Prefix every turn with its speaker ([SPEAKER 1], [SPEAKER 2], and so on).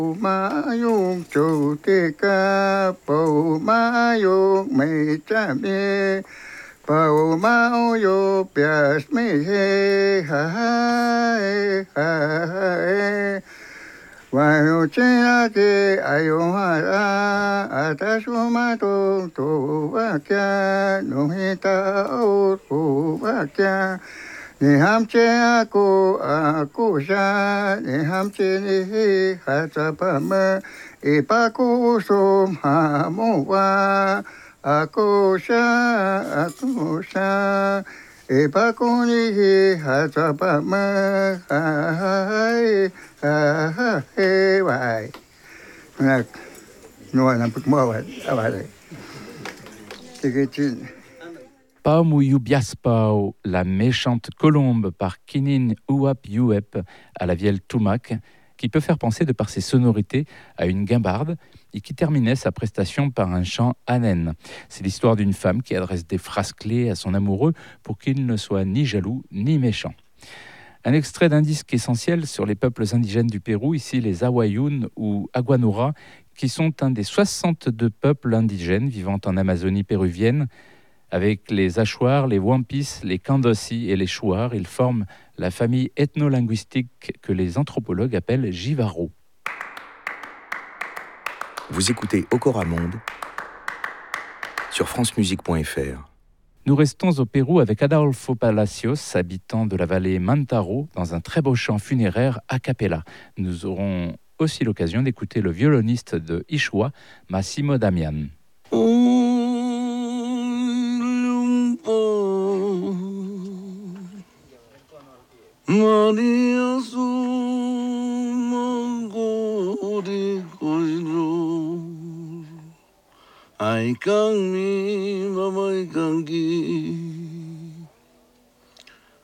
[SPEAKER 1] Mayung chu te ka po mayung me cha me po mau yo pias me he ha ha wa yo che a te ayo ha a ta su ma to wa kya no he ta o wa kya ni ham che a ku sha ni ham che ni ha cha pa ma e pa ku so ma mo wa a ku sha e pa ku ni ha cha pa ma ha he wa na no na puk mo wa va de
[SPEAKER 2] Paumuyu Biaspao, la méchante colombe par Kinin Uap Yuep à la vielle Tumac, qui peut faire penser de par ses sonorités à une guimbarde et qui terminait sa prestation par un chant anen. C'est l'histoire d'une femme qui adresse des phrases clés à son amoureux pour qu'il ne soit ni jaloux ni méchant. Un extrait d'un disque essentiel sur les peuples indigènes du Pérou, ici les Awayun ou Aguanura, qui sont un des 62 peuples indigènes vivant en Amazonie péruvienne. Avec les Achuar, les Wampis, les Kandossi et les Chouars, ils forment la famille ethno-linguistique que les anthropologues appellent Jivaro.
[SPEAKER 3] Vous écoutez Okora Monde sur francemusique.fr.
[SPEAKER 2] Nous restons au Pérou avec Adolfo Palacios, habitant de la vallée Mantaro, dans un très beau chant funéraire a cappella. Nous aurons aussi l'occasion d'écouter le violoniste de Ishua, Massimo Damian.
[SPEAKER 4] Maria Sumangori Koiro Ai kang mi mamai kang gi